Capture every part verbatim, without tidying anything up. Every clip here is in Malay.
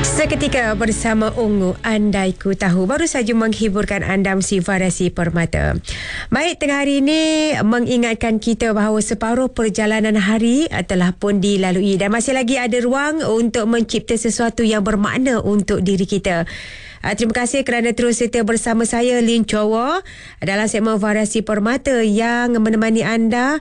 Seketika bersama Ungu Andai Ku Tahu baru saja menghiburkan anda si Variasi Permata. Baik, tengah hari ini mengingatkan kita bahawa separuh perjalanan hari telah pun dilalui dan masih lagi ada ruang untuk mencipta sesuatu yang bermakna untuk diri kita. Uh, terima kasih kerana terus setia bersama saya, Lin Chowo, dalam segmen Variasi Permata yang menemani anda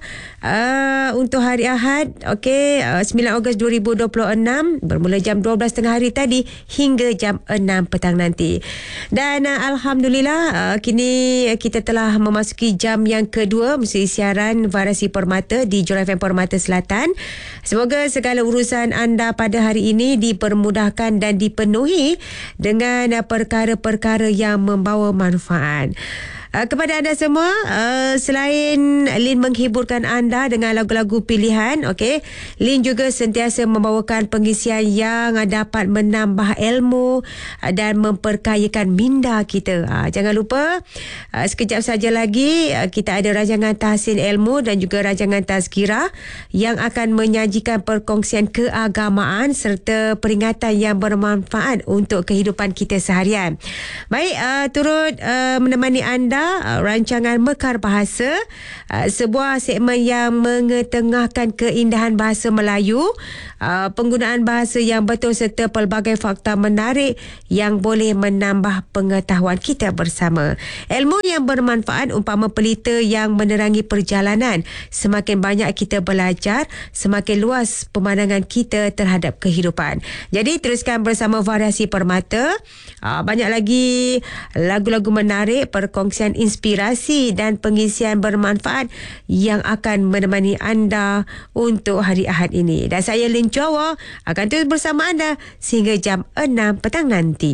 uh, untuk hari Ahad, okay, uh, sembilan Ogos dua ribu dua puluh enam, bermula jam dua belas tengah hari tadi hingga jam enam petang nanti. Dan uh, Alhamdulillah, uh, kini kita telah memasuki jam yang kedua mesti siaran Variasi Permata di Jurang F M Permata Selatan. Semoga segala urusan anda pada hari ini dipermudahkan dan dipenuhi dengan uh, perkara-perkara yang membawa manfaat. Uh, kepada anda semua, uh, selain Lin menghiburkan anda dengan lagu-lagu pilihan, okey, Lin juga sentiasa membawakan pengisian yang uh, dapat menambah ilmu uh, dan memperkayakan minda kita. Uh, jangan lupa, uh, sekejap saja lagi uh, kita ada rancangan tahsin ilmu dan juga rancangan tazkirah yang akan menyajikan perkongsian keagamaan serta peringatan yang bermanfaat untuk kehidupan kita seharian. Baik, uh, turut uh, menemani anda rancangan Mekar Bahasa, sebuah segmen yang mengetengahkan keindahan bahasa Melayu, penggunaan bahasa yang betul serta pelbagai fakta menarik yang boleh menambah pengetahuan kita bersama. Ilmu yang bermanfaat umpama pelita yang menerangi perjalanan. Semakin banyak kita belajar, semakin luas pemandangan kita terhadap kehidupan. Jadi teruskan bersama Variasi Permata. Banyak lagi lagu-lagu menarik, perkongsian inspirasi dan pengisian bermanfaat yang akan menemani anda untuk hari Ahad ini. Dan saya, Lin Chowo, akan terus bersama anda sehingga jam enam petang nanti.